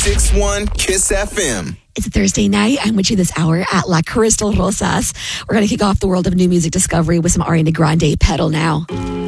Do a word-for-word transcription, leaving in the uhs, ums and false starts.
six one Kiss F M. It's a Thursday night. I'm with you this hour at La Crystal Rosas. We're going to kick off the world of new music discovery with some Ariana Grande, Pedal Now.